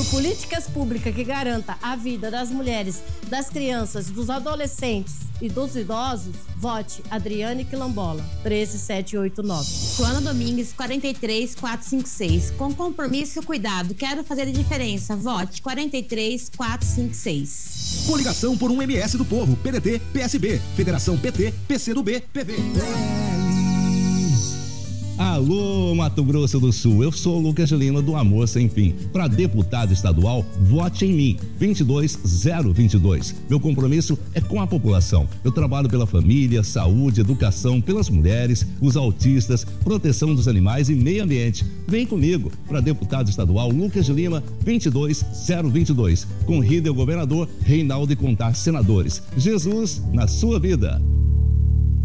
políticas públicas que garanta a vida das mulheres, das crianças, dos adolescentes e dos idosos, vote Adriane Quilombola, 13789. Joana Domingues, 43456. Com compromisso e cuidado, quero fazer a diferença. Vote 43456. Coligação por um MS do Povo, PDT, PSB, Federação PT, PCdoB, PV. Alô, Mato Grosso do Sul, eu sou o Lucas Lima do Amor Sem Fim. Para deputado estadual, vote em mim, 22022. Meu compromisso é com a população. Eu trabalho pela família, saúde, educação, pelas mulheres, os autistas, proteção dos animais e meio ambiente. Vem comigo para deputado estadual Lucas Lima, 22022. Com Ríder governador, Reinaldo e Contar senadores. Jesus na sua vida.